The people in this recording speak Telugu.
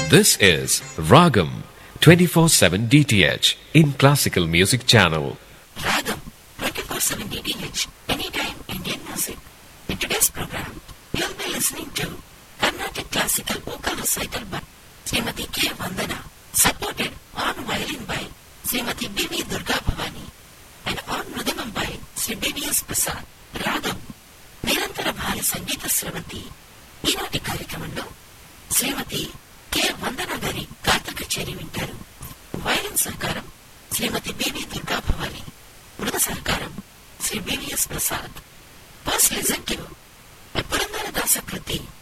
This is Ragam 24/7 DTH in Classical Music Channel. Ragam 24/7 DTH, anytime Indian music. In today's program, you'll be listening to Carnatic Classical Vocal Recital by Srimati K. Vandana, supported on violin by Srimati B.V. Durga Bhavani, and on mridangam by Sri B.V.S. Prasad. Ragam నిరంతర భారీ సంగీత స్రవంతి. ఈనాటి కార్యక్రమంలో శ్రీమతి కె వందన గారి గాత్ర కచేరీ వింటారు. వైలిన్ సహకారం శ్రీమతి బివి దుర్గా భవాని, మృద సహకారం Shri BVS Prasad. First listen to పురందరదాస Kriti